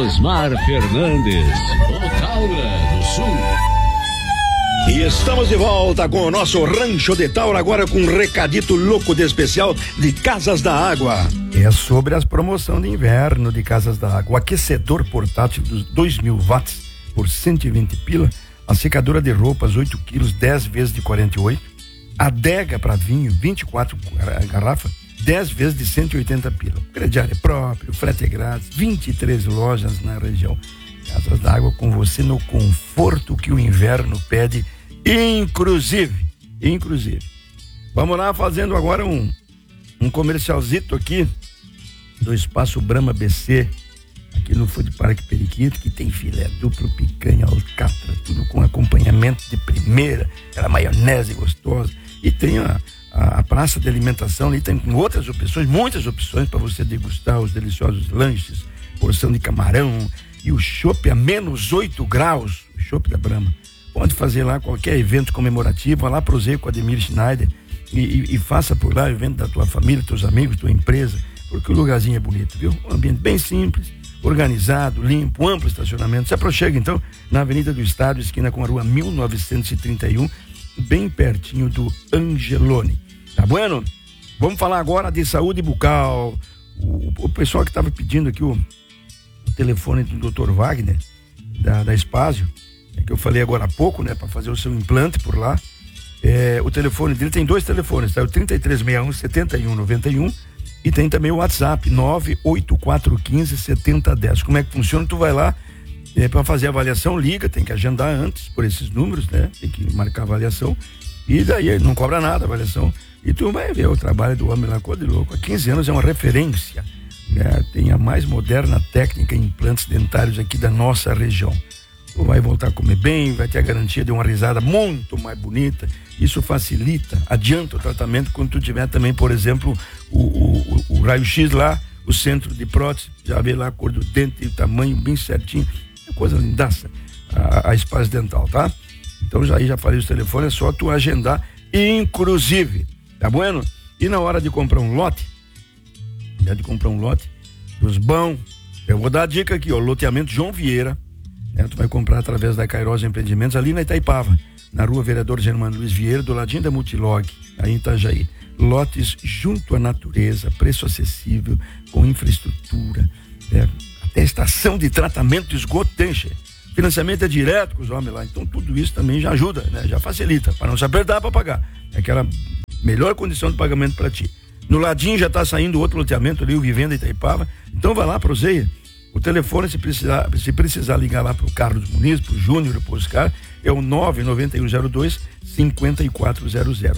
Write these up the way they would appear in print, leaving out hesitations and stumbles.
Osmar Fernandes, o Taura do Sul. E estamos de volta com o nosso Rancho de Taura, agora com um recadito louco de especial de Casas da Água. É sobre as promoções de inverno de Casas da Água. O aquecedor portátil dos 2.000 watts por 120 pila, a secadora de roupas 8 quilos 10 vezes de 48, a adega para vinho 24 garrafas 10 vezes de 180 pila. Crediário próprio, frete grátis, 23 lojas na região. Casas da Água com você no conforto que o inverno pede, inclusive. Vamos lá, fazendo agora um comercialzito aqui do Espaço Brahma BC, aqui no Food Park Periquito, que tem filé duplo, picanha, alcatra, tudo com acompanhamento de primeira, aquela maionese gostosa, e tem a praça de alimentação ali, tem outras opções, muitas opções para você degustar os deliciosos lanches, porção de camarão e o chopp a menos 8 graus, o chopp da Brahma. Pode fazer lá qualquer evento comemorativo, vá lá pro Zé com Ademir Schneider e faça por lá o evento da tua família, teus amigos, tua empresa, porque o lugarzinho é bonito, viu? Um ambiente bem simples, organizado, limpo, amplo estacionamento. Se aproxima então na Avenida do Estado, esquina com a rua 1931, bem pertinho do Angelone. Tá bueno? Vamos falar agora de saúde bucal. O pessoal que estava pedindo aqui o telefone do Dr. Wagner, da Espásio, que eu falei agora há pouco, né, para fazer o seu implante por lá. O telefone dele tem 2 telefones, tá? O 3361-7191 e tem também o WhatsApp 98415-7010. Como é que funciona? Tu vai lá para fazer a avaliação, liga, tem que agendar antes por esses números, né? Tem que marcar a avaliação e daí ele não cobra nada a avaliação e tu vai ver o trabalho do homem lá, cor de louco. Há 15 anos é uma referência, né? Tem a mais moderna técnica em implantes dentários aqui da nossa região. Tu vai voltar a comer bem, vai ter a garantia de uma risada muito mais bonita. Isso facilita, adianta o tratamento quando tu tiver também, por exemplo, o raio-x lá, o centro de prótese, já vê lá a cor do dente, o tamanho bem certinho, é coisa lindaça, a Espaço Dental, tá? Então já falei os telefones, é só tu agendar, inclusive, tá bueno? E na hora de comprar um lote, dos bons, eu vou dar a dica aqui, ó, loteamento João Vieira, né? Tu vai comprar através da Cairosa Empreendimentos, ali na Itaipava, na rua Vereador Germano Luiz Vieira, do ladinho da Multilog, aí em Itajaí. Lotes junto à natureza, preço acessível, com infraestrutura, até estação de tratamento de esgoto tem, financiamento é direto com os homens lá, então tudo isso também já ajuda, né? Já facilita, para não se apertar para pagar, é aquela melhor condição de pagamento para ti. No ladinho já está saindo outro loteamento ali, o Vivenda Itaipava, então vai lá, proseia. O telefone, se precisar ligar lá pro Carlos Muniz, pro Júnior, pro Oscar, é o 99102-5400.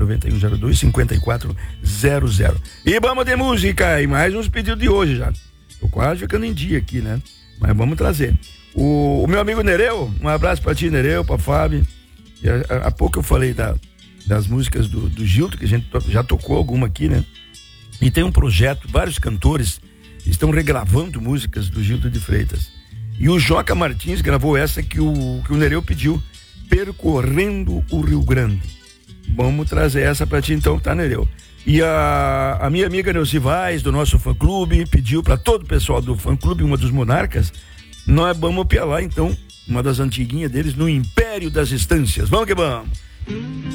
99102-5400. E vamos de música, e mais uns pedidos de hoje já. Tô quase ficando em dia aqui, né? Mas vamos trazer. O meu amigo Nereu, um abraço pra ti, Nereu, pra Fábio. Há pouco eu falei das músicas do Gilto, que a gente já tocou alguma aqui, né? E tem um projeto, vários cantores estão regravando músicas do Gildo de Freitas. E o Joca Martins gravou essa que o Nereu pediu, Percorrendo o Rio Grande. Vamos trazer essa pra ti então, tá, Nereu? E a minha amiga Neuci Vaz, do nosso fã-clube, pediu pra todo o pessoal do fã-clube, uma dos monarcas, nós vamos piar lá então, uma das antiguinhas deles, no Império das Estâncias. Vamos que vamos!